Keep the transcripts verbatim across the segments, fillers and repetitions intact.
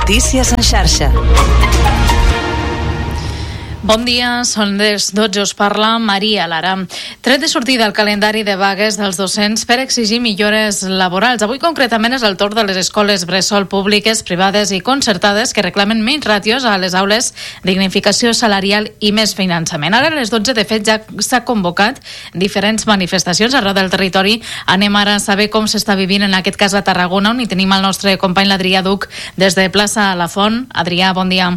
Notícies en xarxa. Bon dia, són les dotze, us parla Maria Lara. Tret de sortida el calendari de vagues dels docents per exigir millores laborals. Avui concretament és el torn de les escoles bressol públiques, privades i concertades que reclamen menys ràtios a les aules, dignificació salarial i més finançament. Ara a les dotze, de fet, ja s'ha convocat diferents manifestacions arreu del territori. Anem ara a saber com s'està vivint en aquest cas a Tarragona, on hi tenim el nostre company l'Adrià Duc des de plaça La Font. Adrià, bon dia.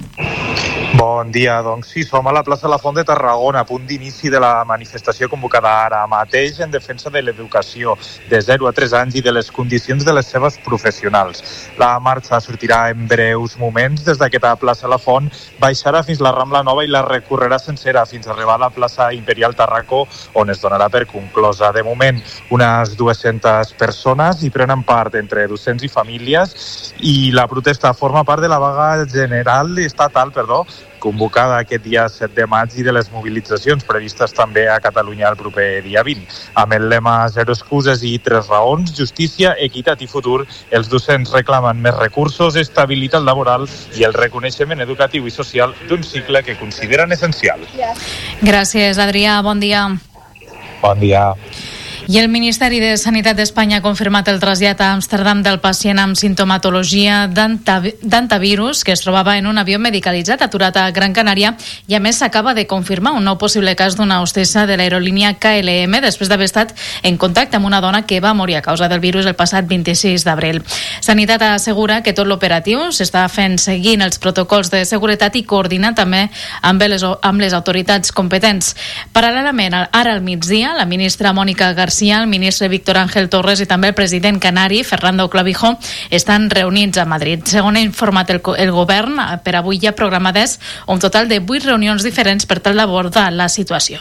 Bon dia, doncs sí, som a la plaça La Font de Tarragona, a punt d'inici de la manifestació convocada ara mateix en defensa de l'educació de zero a tres anys i de les condicions de les seves professionals. La marxa sortirà en breus moments des d'aquesta plaça La Font, baixarà fins la Rambla Nova i la recorrerà sencera fins a arribar a la plaça Imperial Tarracó, on es donarà per conclosa. De moment, unes dues-centes persones hi prenen part entre docents i famílies i la protesta forma part de la vaga general estatal, perdó, convocada aquest dia set de maig i de les mobilitzacions previstes també a Catalunya el proper dia vint. Amb el lema zero excuses i tres raons, justícia, equitat i futur, els docents reclamen més recursos, estabilitat laboral i el reconeixement educatiu i social d'un cicle que consideren essencial. Gràcies, Adrià. Bon dia. Bon dia. I el Ministeri de Sanitat d'Espanya ha confirmat el trasllat a Amsterdam del pacient amb sintomatologia d'antavirus que es trobava en un avió medicalitzat aturat a Gran Canària, i a més s'acaba de confirmar un nou possible cas d'una hostessa de l'aerolínia K L M després d'haver estat en contacte amb una dona que va morir a causa del virus el passat vint-i-sis d'abril. Sanitat assegura que tot l'operatiu s'està fent seguint els protocols de seguretat i coordinant també amb les, amb les autoritats competents. Paral·lelament, ara al migdia, la ministra Mònica García, el ministre Víctor Ángel Torres i també el president canari, Fernando Clavijo, estan reunits a Madrid. Segons ha informat el, el govern, per avui hi ha programades un total de vuit reunions diferents per tal d'abordar la situació.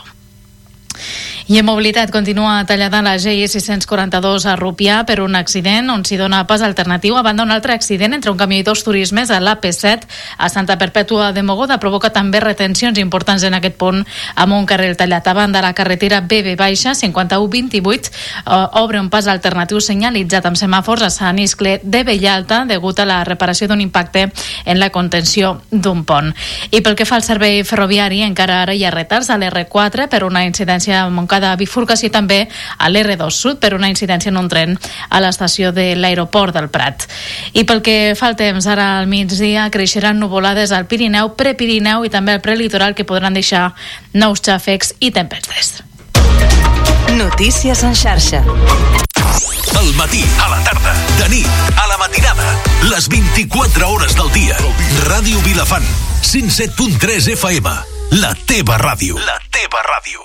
I en mobilitat continua tallada la G I sis-cents quaranta-dos a Rupià per un accident on s'hi dona pas alternatiu a banda un altre accident entre un camió i dos turismes a l'A P set a Santa Perpètua de Mogoda. Provoca també retencions importants en aquest punt amb un carril tallat. A banda, la carretera B B cinquanta-u vint-i-vuit eh, obre un pas alternatiu senyalitzat amb semàfors a Sant Iscle de Bellalta degut a la reparació d'un impacte en la contenció d'un pont. I pel que fa al servei ferroviari, encara ara hi ha retards a l'R quatre per una incidència a Montcada de bifurcació, també a l'R dos Sud per una incidència en un tren a l'estació de l'aeroport del Prat. I pel que fa al temps, ara al migdia creixeran nuvolades al Pirineu, Prepirineu i també al prelitoral que podran deixar nous xàfecs i tempestes. Notícies en xarxa. Al matí, a la tarda, de nit, a la matinada, les vint-i-quatre hores del dia. Ràdio Vilafant, cent set punt tres F M, la teva ràdio. La teva ràdio.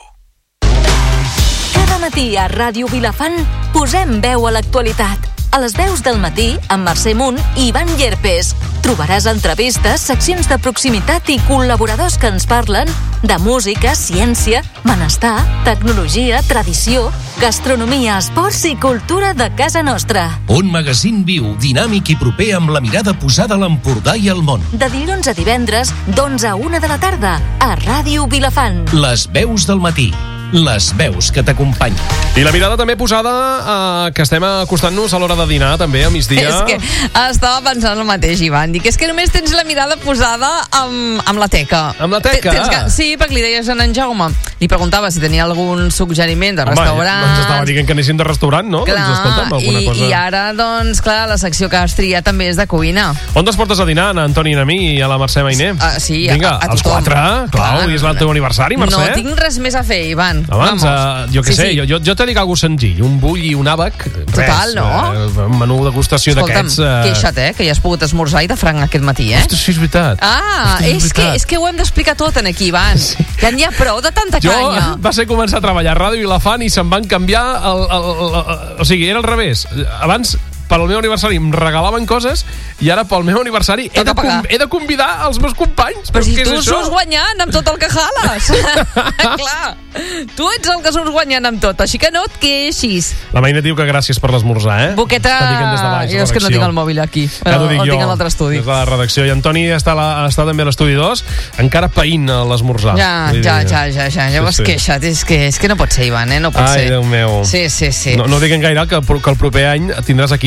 Cada matí a Ràdio Vilafant posem veu a l'actualitat. A les deu del matí, amb Mercè Munt i Ivan Llerpes. Trobaràs entrevistes, seccions de proximitat i col·laboradors que ens parlen de música, ciència, benestar, tecnologia, tradició, gastronomia, esports i cultura de casa nostra. Un magazín viu, dinàmic i proper amb la mirada posada a l'Empordà i al món. De dilluns a divendres, d'onze a una de la tarda, a Ràdio Vilafant. Les veus del matí. Les veus que t'acompanyen. I la mirada també posada eh, que estem acostant-nos a l'hora de dinar, també, a migdia. És que estava pensant el mateix, Ivan. Dic, és que només tens la mirada posada amb, amb la teca. Amb la teca? Tens que, sí, perquè li deies a en Jaume. Li preguntava si tenia algun suggeriment de Home, restaurant. Ens estava dient que anéssim de restaurant, no? Clar, doncs, escolta'm, alguna i, cosa. i ara, doncs, clar, la secció que has triat també és de cuina. On te'ls portes a dinar, a Antoni i a mi i a la Mercè Mainé? Uh, sí, Vinga, a, a els tothom. quatre, clar, avui és el teu aniversari, Mercè. No tinc res més a fer, Ivan. Abans, uh, jo què Sí, sé, sí. jo, jo, jo t'he dit alguna cosa senzill, un bull i un àbac, res. Total, no? Uh, un menú degustació Escolta'm, d'aquests. Uh... queixa't, eh, que ja has pogut esmorzar i de franc aquest matí, eh? Ostres, sí, és veritat. Ah, Ostres, és, que, és que ho hem d'explicar tot en aquí, Ivan. Sí. Ja n'hi ha prou de tanta Jo canya. va ser començar a treballar a Ràdio Vilafant i se'm van canviar el, el, el, el, o sigui, era al revés. Abans, per al meu aniversari em regalaven coses i ara pel meu aniversari he de, com, he de convidar els meus companys. Però si què és tu això? surts guanyant amb tot el que jales. Clar, tu ets el que surts guanyant amb tot, així que no et queixis. La Maina diu que gràcies per l'esmorzar, eh? Boqueta... T'ho diuen des de baix, Jo és que no redacció. tinc el mòbil aquí, Ja t'ho dic el jo, tinc a l'altre estudi. des de la redacció. I Antoni està, a la, està també a l'estudi dos, encara païnt a l'esmorzar. Ja, Vull ja, dir, ja, ja, ja, ja ho has sí, sí. queixat. És que, és que no pot ser, Ivan, eh? No pot Ai, ser. Déu meu. Sí, sí, sí. No, no diguem gaire que, que el proper any tindràs aquí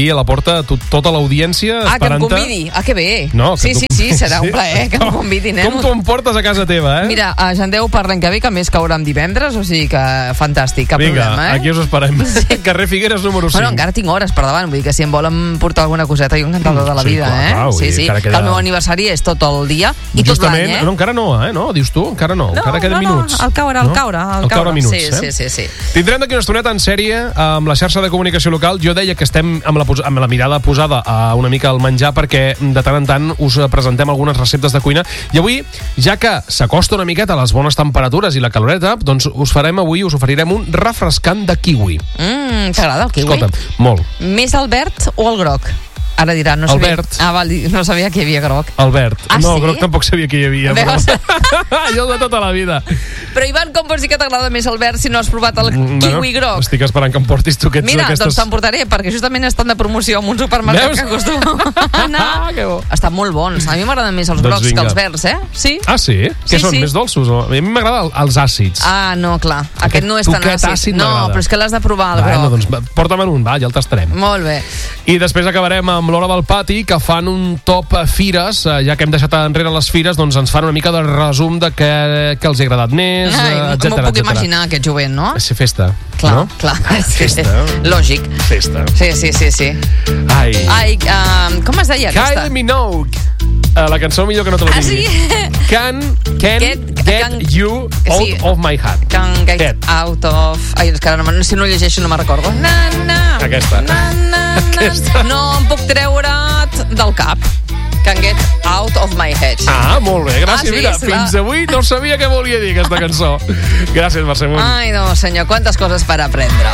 a la porta tot, tota l'audiència Ah, que em esperant-te. convidi. Ah, que bé. No, que sí, tu- sí, sí, serà un Sí. plaer que em convidin. Eh? Com t'ho em portes a casa teva, eh? Mira, agendeu per l'any que ve, que a més caurà en divendres, o sigui que fantàstic, cap Vinga, problema, eh? aquí us esperem. Carrer Figueres número cinc. Bueno, encara tinc hores per davant, vull dir que si em volen portar alguna coseta, jo encantada de la Sí, vida, clar, eh? clar, vull sí, dir, sí, encara que queda- el meu aniversari és tot el dia i tot Justament, l'any, eh? no, encara no, eh? No, dius tu, encara no, No, encara queden no, no, minuts. al caure, al no? caure, al Al caure caure. minuts, Sí, eh? sí, sí, sí. Tindrem d'aquí una estoneta en sèrie amb la xarxa de comunicació local. Jo deia que estem amb la, pos- amb la mirada posada a una mica al menjar perquè de tant en tant us presentem algunes receptes de cuina. I avui, ja que s'acosta una miqueta a les bones temperatures i la caloreta, doncs us farem avui, us oferirem un refrescant de kiwi. Mm, t'agrada el kiwi? Escolta'm, molt. Més el verd o el groc? Ara dirà, no El sabia... verd. Ah, val, no sabia que hi havia groc. El verd. Ah, no, sí? el groc tampoc sabia que hi havia. Però... Veus? jo de tota la vida. Però, Ivan, com pots dir que t'agrada més el verd si no has provat el Mm, kiwi groc? Estic esperant que em portis tu aquests... Mira, aquestes... doncs t'emportaré, perquè justament estan de promoció en un supermercat Veus? que acostuma a anar. Ah, que bo. Estan molt bons. A mi m'agraden més els Doncs grocs vinga. que els verds, eh? Sí? Ah, sí? Sí, Què són, sí. més dolços? O... A mi m'agraden els àcids. Ah, no, clar. Aquest, Aquest no és tan toquet àcid. àcid no, m'agrada. però és que l'has de provar, el Bueno, groc. doncs va, porta'm un, va, ja el tastarem. Molt bé. I després acabarem amb l'Hora del Pati, que fan un top fires. Eh, Ja que hem deixat enrere les fires, doncs ens fan una mica de resum de què, què els ha agradat més, Ai, eh, m'ho etcètera, puc etcètera. imaginar, aquest jovent, no? És festa, Clar, no? clar. Festa. Lògic. Festa. Sí, sí, sí, sí. Ai. Ai, uh, com es deia aquesta? Kylie Minogue. Uh, la cançó millor que no te la Ah, digui. sí? Can, can Get- get, can- you out sí. of my heart. Can get Get. out of... Ai, és que ara no, si no llegeixo no me'n recordo. Na, na, Aquesta. Na, na, na. Aquesta. No em puc treure't del cap. Can get out of my head. Ah, molt bé, gràcies. Ah, sí, Mira, sí, fins va. avui no sabia què volia dir aquesta cançó. Gràcies, Mercè Munt. Ai, no, senyor, quantes coses per aprendre.